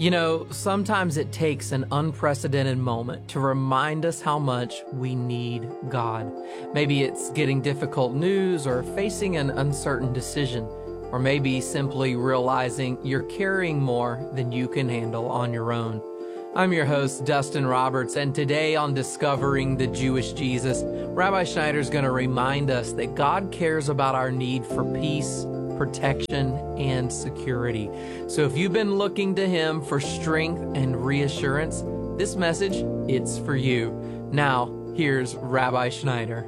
You know, sometimes it takes an unprecedented moment to remind us how much we need God. Maybe it's getting difficult news or facing an uncertain decision, or maybe simply realizing you're carrying more than you can handle on your own. I'm your host, Dustin Roberts, and today on Discovering the Jewish Jesus, Rabbi Schneider's going to remind us that God cares about our need for peace, protection, and security. So if you've been looking to Him for strength and reassurance, this message, it's for you. Now, here's Rabbi Schneider.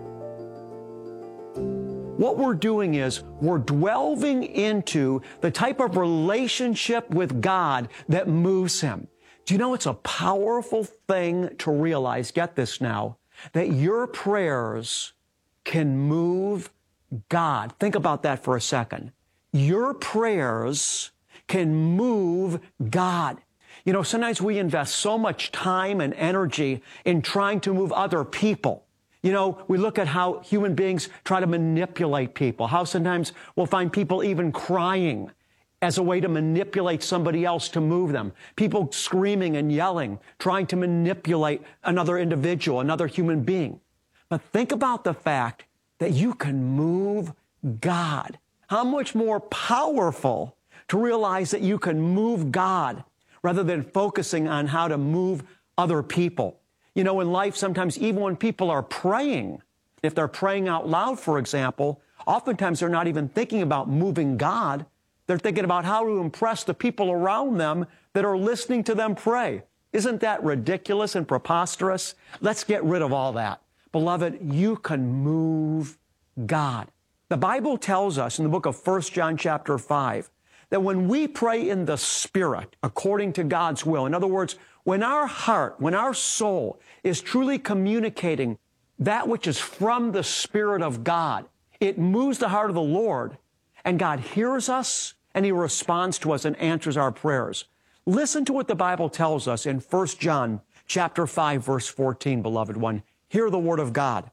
What we're doing is we're delving into the type of relationship with God that moves Him. Do you know it's a powerful thing to realize, get this now, that your prayers can move God. Think about that for a second. Your prayers can move God. You know, sometimes we invest so much time and energy in trying to move other people. You know, we look at how human beings try to manipulate people, how sometimes we'll find people even crying as a way to manipulate somebody else to move them. People screaming and yelling, trying to manipulate another individual, another human being. But think about the fact that you can move God. How much more powerful to realize that you can move God rather than focusing on how to move other people. You know, in life, sometimes even when people are praying, if they're praying out loud, for example, oftentimes they're not even thinking about moving God. They're thinking about how to impress the people around them that are listening to them pray. Isn't that ridiculous and preposterous? Let's get rid of all that. Beloved, you can move God. The Bible tells us in the book of 1 John chapter 5 that when we pray in the Spirit, according to God's will, in other words, when our heart, when our soul is truly communicating that which is from the Spirit of God, it moves the heart of the Lord, and God hears us, and He responds to us and answers our prayers. Listen to what the Bible tells us in 1 John chapter 5, verse 14, beloved one. Hear the word of God.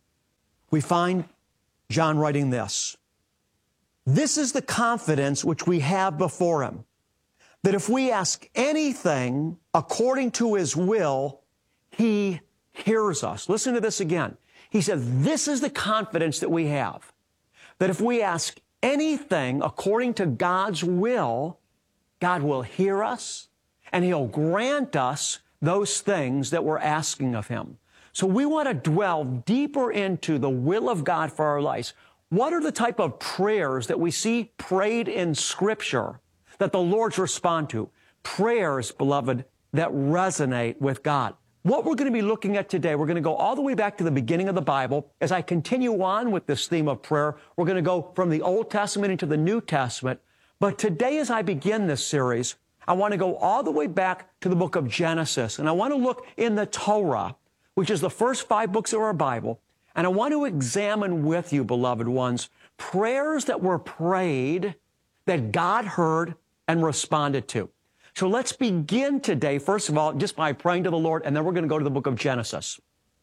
We find John writing this: "This is the confidence which we have before Him, that if we ask anything according to His will, He hears us." Listen to this again. He said, this is the confidence that we have, that if we ask anything according to God's will, God will hear us, and He'll grant us those things that we're asking of Him. So we want to dwell deeper into the will of God for our lives. What are the type of prayers that we see prayed in Scripture that the Lord's respond to? Prayers, beloved, that resonate with God. What we're going to be looking at today, we're going to go all the way back to the beginning of the Bible. As I continue on with this theme of prayer, we're going to go from the Old Testament into the New Testament. But today, as I begin this series, I want to go all the way back to the book of Genesis. And I want to look in the Torah, which is the first 5 books of our Bible. And I want to examine with you, beloved ones, prayers that were prayed that God heard and responded to. So let's begin today, first of all, just by praying to the Lord, and then we're going to go to the book of Genesis.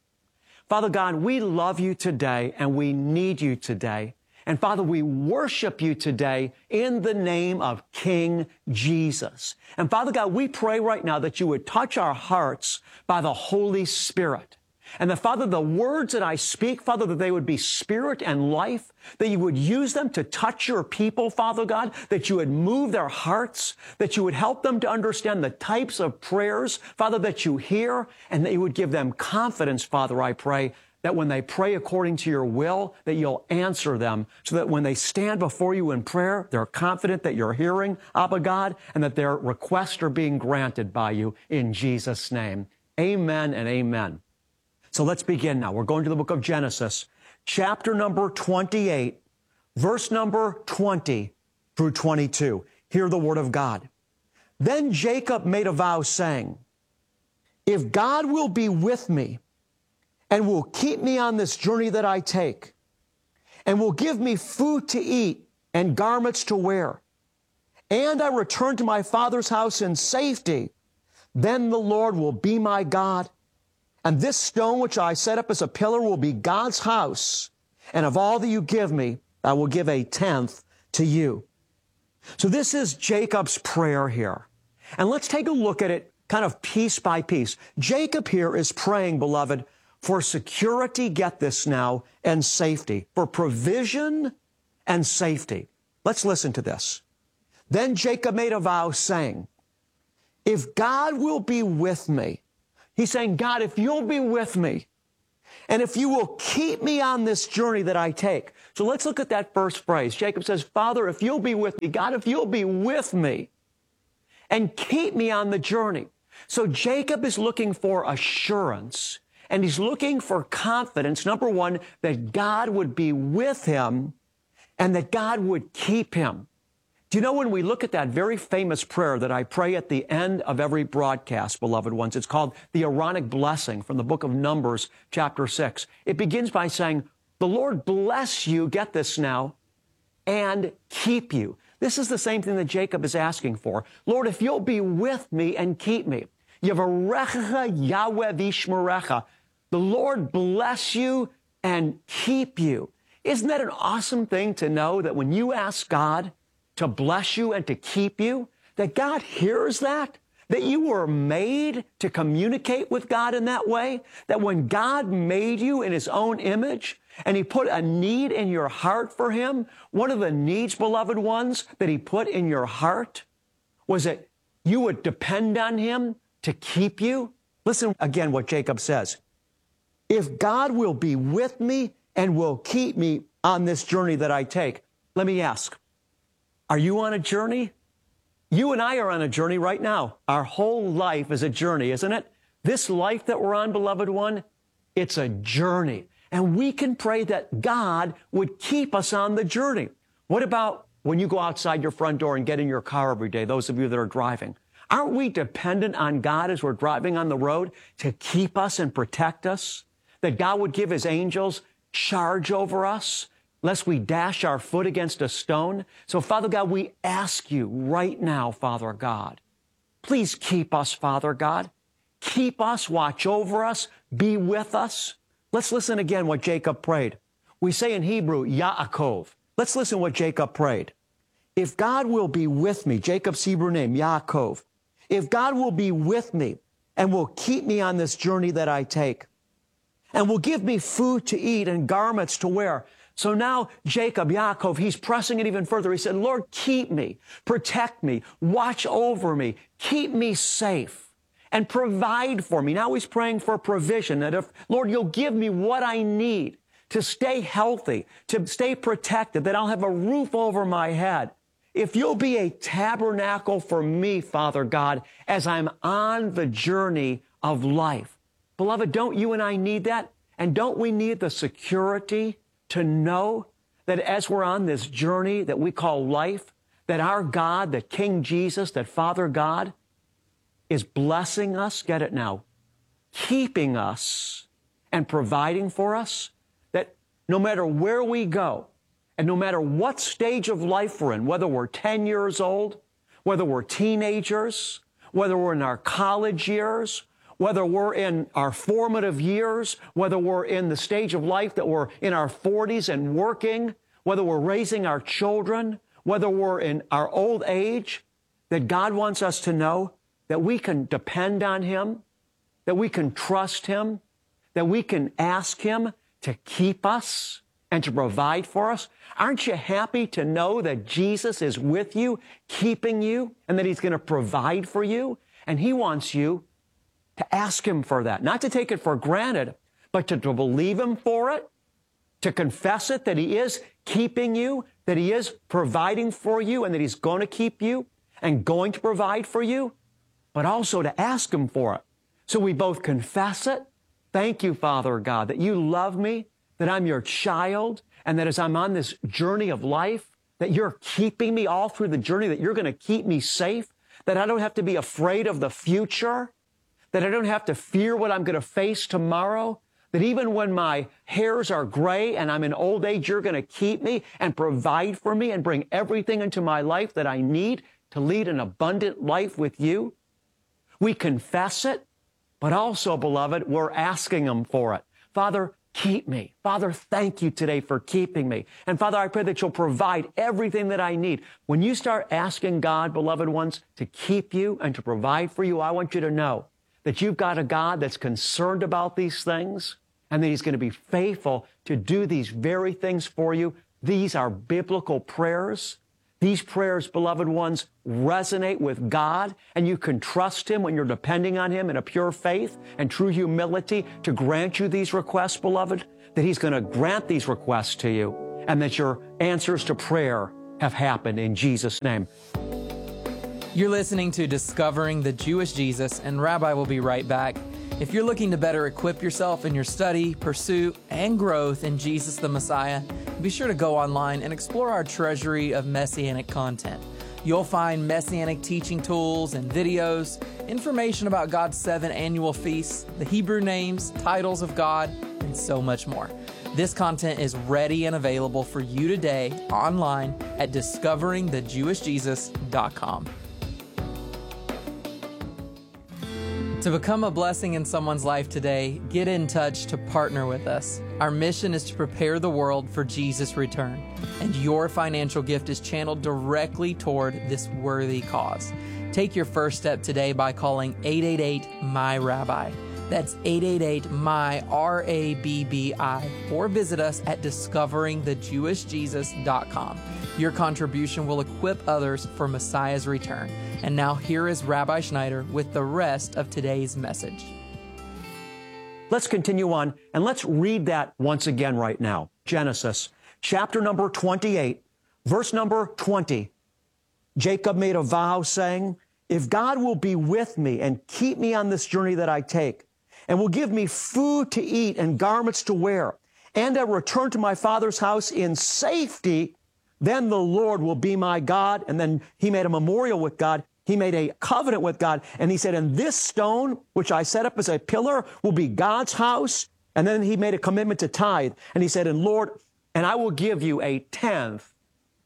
Father God, we love You today, and we need You today. And Father, we worship You today in the name of King Jesus. And Father God, we pray right now that You would touch our hearts by the Holy Spirit. And that, Father, the words that I speak, Father, that they would be spirit and life, that You would use them to touch Your people, Father God, that You would move their hearts, that You would help them to understand the types of prayers, Father, that You hear, and that You would give them confidence, Father, I pray, that when they pray according to Your will, that You'll answer them, so that when they stand before You in prayer, they're confident that You're hearing, Abba God, and that their requests are being granted by You in Jesus' name. Amen and amen. So let's begin now. We're going to the book of Genesis, chapter number 28, verse number 20 through 22. Hear the word of God. "Then Jacob made a vow, saying, 'If God will be with me and will keep me on this journey that I take, and will give me food to eat and garments to wear, and I return to my father's house in safety, then the Lord will be my God, and this stone which I set up as a pillar will be God's house, and of all that You give me, I will give 1/10 to You.'" So this is Jacob's prayer here. And let's take a look at it kind of piece by piece. Jacob here is praying, beloved, for security, get this now, and safety, for provision and safety. Let's listen to this. Then Jacob made a vow saying, if God will be with me, he's saying, God, if you'll be with me, and if you will keep me on this journey that I take. So let's look at that first phrase. Jacob says, Father, if you'll be with me, God, if you'll be with me and keep me on the journey. So Jacob is looking for assurance, and he's looking for confidence, number one, that God would be with him and that God would keep him. Do you know, when we look at that very famous prayer that I pray at the end of every broadcast, beloved ones, it's called the Aaronic Blessing from the book of Numbers, chapter 6. It begins by saying, the Lord bless you, get this now, and keep you. This is the same thing that Jacob is asking for. Lord, if you'll be with me and keep me. Yavarecha Yahweh v'yishmerecha. The Lord bless you and keep you. Isn't that an awesome thing to know, that when you ask God to bless you and to keep you, that God hears that you were made to communicate with God in that way, that when God made you in his own image and he put a need in your heart for him, one of the needs, beloved ones, that he put in your heart was that you would depend on him to keep you. Listen again what Jacob says. If God will be with me and will keep me on this journey that I take, let me ask, are you on a journey? You and I are on a journey right now. Our whole life is a journey, isn't it? This life that we're on, beloved one, it's a journey. And we can pray that God would keep us on the journey. What about when you go outside your front door and get in your car every day, those of you that are driving? Aren't we dependent on God as we're driving on the road to keep us and protect us? That God would give his angels charge over us, lest we dash our foot against a stone. So, Father God, we ask you right now, Father God, please keep us, Father God. Keep us, watch over us, be with us. Let's listen again what Jacob prayed. We say in Hebrew, Yaakov. Let's listen what Jacob prayed. If God will be with me, Jacob's Hebrew name, Yaakov, if God will be with me and will keep me on this journey that I take, and will give me food to eat and garments to wear. So now Jacob, Yaakov, he's pressing it even further. He said, Lord, keep me, protect me, watch over me, keep me safe, and provide for me. Now he's praying for provision, that if, Lord, you'll give me what I need to stay healthy, to stay protected, that I'll have a roof over my head. If you'll be a tabernacle for me, Father God, as I'm on the journey of life. Beloved, don't you and I need that? And don't we need the security to know that as we're on this journey that we call life, that our God, that King Jesus, that Father God is blessing us, get it now, keeping us and providing for us, that no matter where we go and no matter what stage of life we're in, whether we're 10 years old, whether we're teenagers, whether we're in our college years, whether we're in our formative years, whether we're in the stage of life that we're in our 40s and working, whether we're raising our children, whether we're in our old age, that God wants us to know that we can depend on him, that we can trust him, that we can ask him to keep us and to provide for us. Aren't you happy to know that Jesus is with you, keeping you, and that he's going to provide for you? And he wants you to ask him for that, not to take it for granted, but to believe him for it, to confess it, that he is keeping you, that he is providing for you, and that he's going to keep you and going to provide for you, but also to ask him for it. So we both confess it. Thank you, Father God, that you love me, that I'm your child, and that as I'm on this journey of life, that you're keeping me all through the journey, that you're going to keep me safe, that I don't have to be afraid of the future, that I don't have to fear what I'm going to face tomorrow, that even when my hairs are gray and I'm in old age, you're going to keep me and provide for me and bring everything into my life that I need to lead an abundant life with you. We confess it, but also, beloved, we're asking him for it. Father, keep me. Father, thank you today for keeping me. And Father, I pray that you'll provide everything that I need. When you start asking God, beloved ones, to keep you and to provide for you, I want you to know that you've got a God that's concerned about these things and that he's going to be faithful to do these very things for you. These are biblical prayers. These prayers, beloved ones, resonate with God, and you can trust him when you're depending on him in a pure faith and true humility to grant you these requests, beloved, that he's going to grant these requests to you and that your answers to prayer have happened in Jesus' name. You're listening to Discovering the Jewish Jesus, and Rabbi will be right back. If you're looking to better equip yourself in your study, pursuit, and growth in Jesus the Messiah, be sure to go online and explore our treasury of Messianic content. You'll find Messianic teaching tools and videos, information about God's 7 annual feasts, the Hebrew names, titles of God, and so much more. This content is ready and available for you today online at discoveringthejewishjesus.com. To become a blessing in someone's life today, get in touch to partner with us. Our mission is to prepare the world for Jesus' return, and your financial gift is channeled directly toward this worthy cause. Take your first step today by calling 888-MY-RABBI. That's 888-MY-RABBI, or visit us at discoveringthejewishjesus.com. Your contribution will equip others for Messiah's return. And now here is Rabbi Schneider with the rest of today's message. Let's continue on and let's read that once again right now. Genesis chapter number 28, verse number 20. Jacob made a vow saying, if God will be with me and keep me on this journey that I take, and will give me food to eat and garments to wear, and I return to my father's house in safety, then the Lord will be my God. And then he made a memorial with God. He made a covenant with God. And he said, and this stone, which I set up as a pillar, will be God's house. And then he made a commitment to tithe. And he said, and Lord, and I will give you a tenth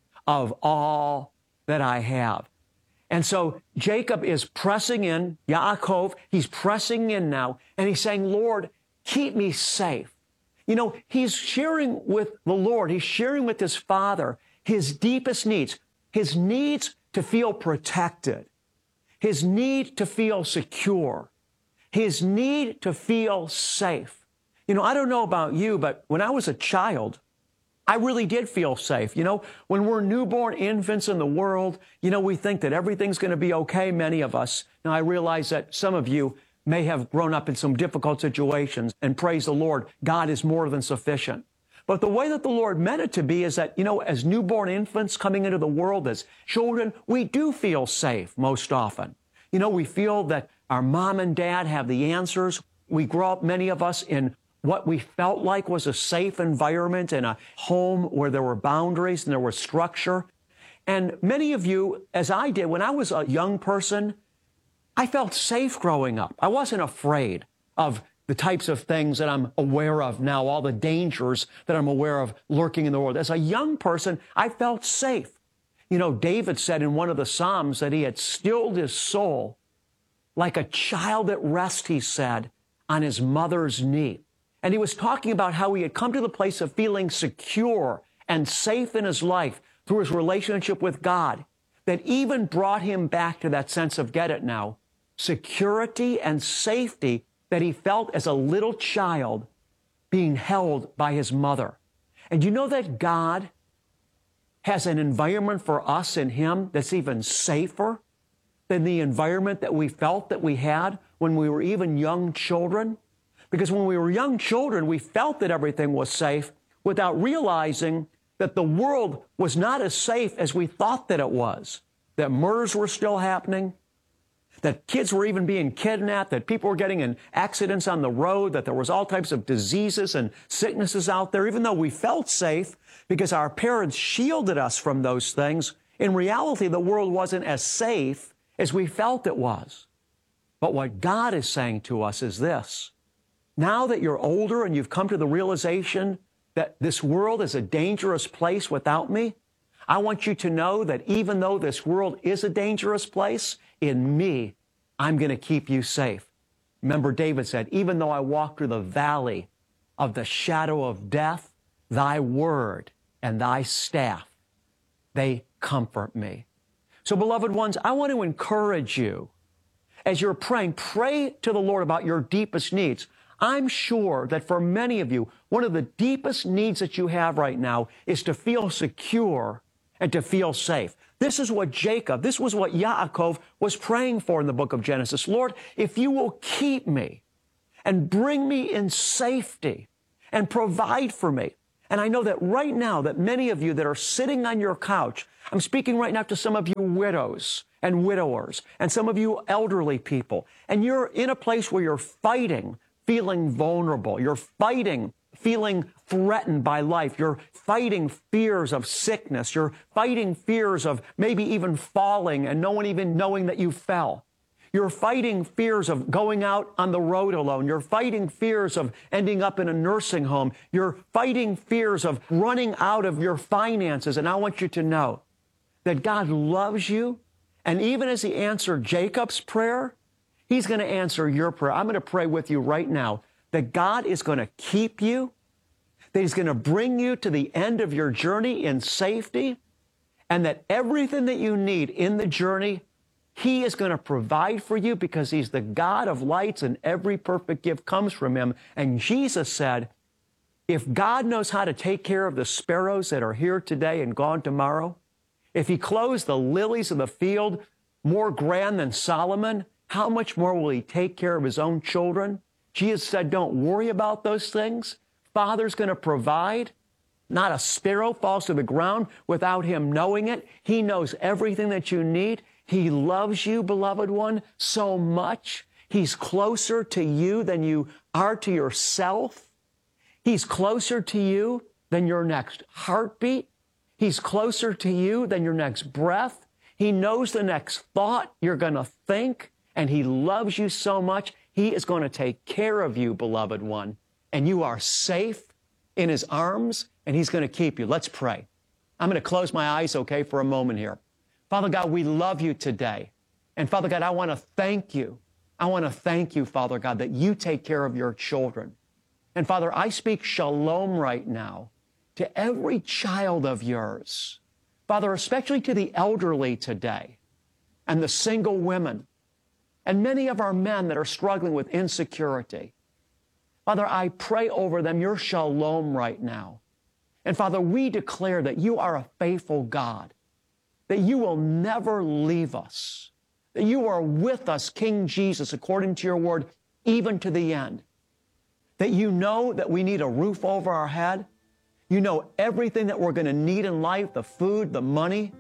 of all that I have. And so Jacob is pressing in, Yaakov, he's pressing in now, and he's saying, Lord, keep me safe. You know, he's sharing with the Lord, he's sharing with his father his deepest needs, his needs to feel protected, his need to feel secure, his need to feel safe. You know, I don't know about you, but when I was a child, I really did feel safe. You know, when we're newborn infants in the world, you know, we think that everything's going to be okay, many of us. Now, I realize that some of you may have grown up in some difficult situations, and praise the Lord, God is more than sufficient. But the way that the Lord meant it to be is that, you know, as newborn infants coming into the world, as children, we do feel safe most often. You know, we feel that our mom and dad have the answers. We grow up, many of us, in what we felt like was a safe environment in a home where there were boundaries and there was structure. And many of you, as I did, when I was a young person, I felt safe growing up. I wasn't afraid of the types of things that I'm aware of now, all the dangers that I'm aware of lurking in the world. As a young person, I felt safe. You know, David said in one of the Psalms that he had stilled his soul like a child at rest, he said, on his mother's knee. And he was talking about how he had come to the place of feeling secure and safe in his life through his relationship with God, that even brought him back to that sense of, get it now, security and safety that he felt as a little child being held by his mother. And you know that God has an environment for us in him that's even safer than the environment that we felt that we had when we were even young children? Because when we were young children, we felt that everything was safe without realizing that the world was not as safe as we thought that it was, that murders were still happening, that kids were even being kidnapped, that people were getting in accidents on the road, that there was all types of diseases and sicknesses out there. Even though we felt safe because our parents shielded us from those things, in reality, the world wasn't as safe as we felt it was. But what God is saying to us is this: now that you're older and you've come to the realization that this world is a dangerous place without me, I want you to know that even though this world is a dangerous place, in me, I'm going to keep you safe. Remember, David said, even though I walk through the valley of the shadow of death, thy word and thy staff, they comfort me. So, beloved ones, I want to encourage you as you're praying, pray to the Lord about your deepest needs. I'm sure that for many of you, one of the deepest needs that you have right now is to feel secure and to feel safe. This is what this was what Yaakov was praying for in the book of Genesis. Lord, if you will keep me and bring me in safety and provide for me. And I know that right now that many of you that are sitting on your couch, I'm speaking right now to some of you widows and widowers and some of you elderly people, and you're in a place where you're fighting, feeling vulnerable. You're fighting, feeling threatened by life. You're fighting fears of sickness. You're fighting fears of maybe even falling and no one even knowing that you fell. You're fighting fears of going out on the road alone. You're fighting fears of ending up in a nursing home. You're fighting fears of running out of your finances. And I want you to know that God loves you. And even as he answered Jacob's prayer, he's going to answer your prayer. I'm going to pray with you right now that God is going to keep you, that he's going to bring you to the end of your journey in safety, and that everything that you need in the journey, he is going to provide for you because he's the God of lights and every perfect gift comes from him. And Jesus said, if God knows how to take care of the sparrows that are here today and gone tomorrow, if he clothes the lilies of the field more grand than Solomon, how much more will he take care of his own children? Jesus said, don't worry about those things. Father's going to provide. Not a sparrow falls to the ground without him knowing it. He knows everything that you need. He loves you, beloved one, so much. He's closer to you than you are to yourself. He's closer to you than your next heartbeat. He's closer to you than your next breath. He knows the next thought you're going to think, and he loves you so much. He is going to take care of you, beloved one, and you are safe in his arms, and he's going to keep you. Let's pray. I'm going to close my eyes, okay, for a moment here. Father God, we love you today. And Father God, I want to thank you. I want to thank you, Father God, that you take care of your children. And Father, I speak shalom right now to every child of yours. Father, especially to the elderly today and the single women and many of our men that are struggling with insecurity. Father, I pray over them your shalom right now. And Father, we declare that you are a faithful God, that you will never leave us, that you are with us, King Jesus, according to your word, even to the end, that you know that we need a roof over our head. You know everything that we're going to need in life, the food, the money,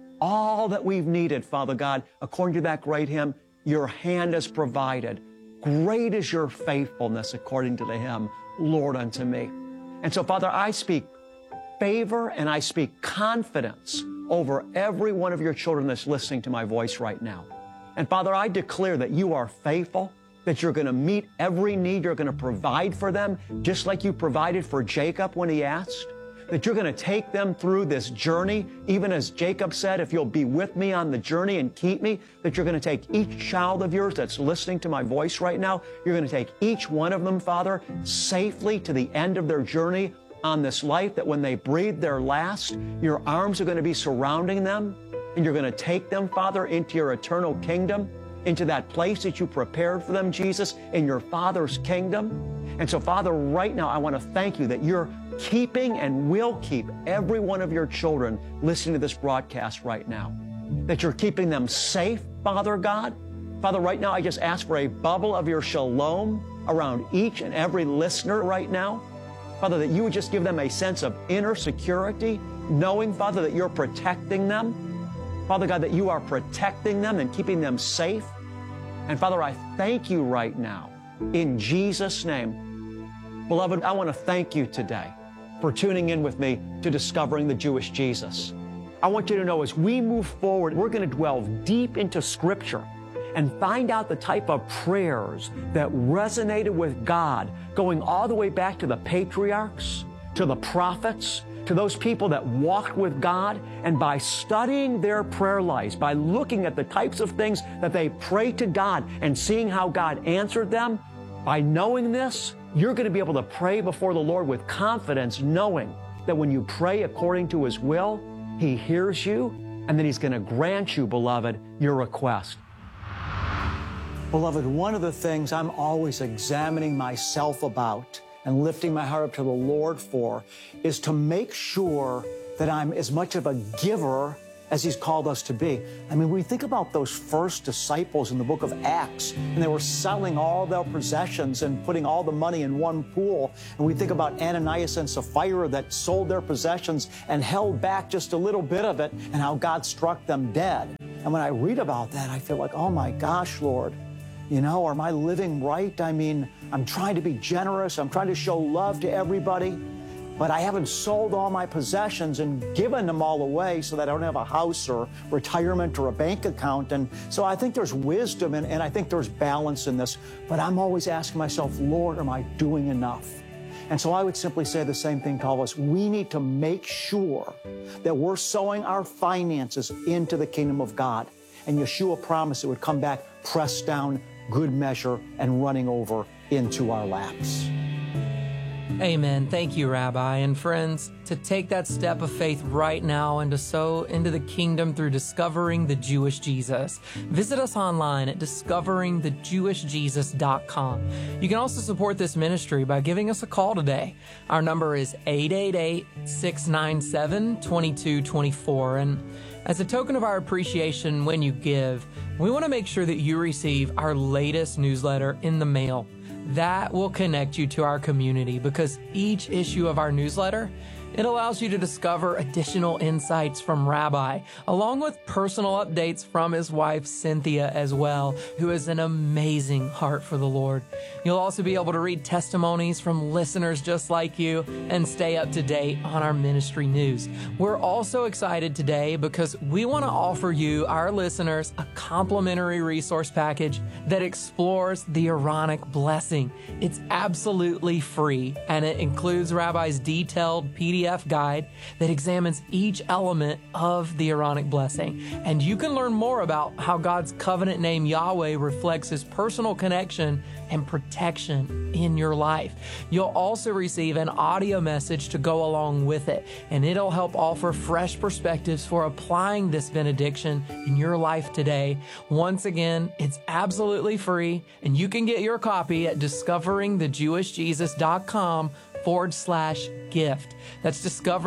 all that we've needed, Father God, according to that great hymn, your hand has provided. Great is your faithfulness, according to the hymn, Lord, unto me. And so, Father, I speak favor and I speak confidence over every one of your children that's listening to my voice right now. And Father, I declare that you are faithful, that you're going to meet every need, you're going to provide for them, just like you provided for Jacob when he asked, that you're going to take them through this journey, even as Jacob said, if you'll be with me on the journey and keep me, that you're going to take each child of yours that's listening to my voice right now, you're going to take each one of them, Father, safely to the end of their journey on this life, that when they breathe their last, your arms are going to be surrounding them, and you're going to take them, Father, into your eternal kingdom, into that place that you prepared for them, Jesus, in your Father's kingdom. And so, Father, right now, I want to thank you that you're keeping and will keep every one of your children listening to this broadcast right now, that you're keeping them safe, Father God. Father, right now, I just ask for a bubble of your shalom around each and every listener right now. Father, that you would just give them a sense of inner security, knowing, Father, that you're protecting them. Father God, that you are protecting them and keeping them safe. And Father, I thank you right now in Jesus' name. Beloved, I want to thank you today for tuning in with me to Discovering the Jewish Jesus. I want you to know as we move forward, we're going to delve deep into Scripture and find out the type of prayers that resonated with God, going all the way back to the patriarchs, to the prophets, to those people that walked with God. And by studying their prayer lives, by looking at the types of things that they prayed to God and seeing how God answered them, by knowing this, you're going to be able to pray before the Lord with confidence, knowing that when you pray according to His will, He hears you, and that He's going to grant you, beloved, your request. Beloved, one of the things I'm always examining myself about and lifting my heart up to the Lord for is to make sure that I'm as much of a giver as He's called us to be. I mean, we think about those first disciples in the book of Acts, and they were selling all their possessions and putting all the money in one pool. And we think about Ananias and Sapphira that sold their possessions and held back just a little bit of it, and how God struck them dead. And when I read about that, I feel like, oh my gosh, Lord, you know, am I living right? I mean, I'm trying to be generous. I'm trying to show love to everybody. But I haven't sold all my possessions and given them all away so that I don't have a house or retirement or a bank account. And so I think there's wisdom and I think there's balance in this. But I'm always asking myself, Lord, am I doing enough? And so I would simply say the same thing to all of us. We need to make sure that we're sowing our finances into the kingdom of God. And Yeshua promised it would come back pressed down, good measure, and running over into our laps. Amen. Thank you, Rabbi. And friends, to take that step of faith right now and to sow into the kingdom through discovering the Jewish Jesus, visit us online at discoveringthejewishjesus.com. You can also support this ministry by giving us a call today. Our number is 888-697-2224. And as a token of our appreciation when you give, we want to make sure that you receive our latest newsletter in the mail. That will connect you to our community because each issue of our newsletter, it allows you to discover additional insights from Rabbi, along with personal updates from his wife, Cynthia, as well, who has an amazing heart for the Lord. You'll also be able to read testimonies from listeners just like you and stay up to date on our ministry news. We're also excited today because we want to offer you, our listeners, a complimentary resource package that explores the Aaronic blessing. It's absolutely free, and it includes Rabbi's detailed PDF guide that examines each element of the Aaronic blessing. And you can learn more about how God's covenant name Yahweh reflects His personal connection and protection in your life. You'll also receive an audio message to go along with it, and it'll help offer fresh perspectives for applying this benediction in your life today. Once again, it's absolutely free, and you can get your copy at discoveringthejewishjesus.com/gift. That's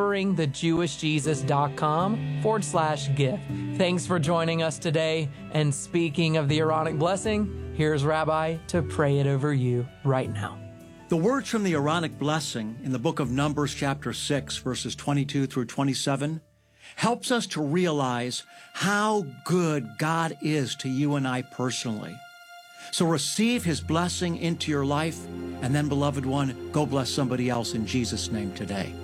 discoveringthejewishjesus.com/gift. Thanks for joining us today. And speaking of the Aaronic blessing, here's Rabbi to pray it over you right now. The words from the Aaronic blessing in the book of Numbers chapter 6, verses 22 through 27, helps us to realize how good God is to you and I personally. So receive His blessing into your life, and then, beloved one, go bless somebody else in Jesus' name today.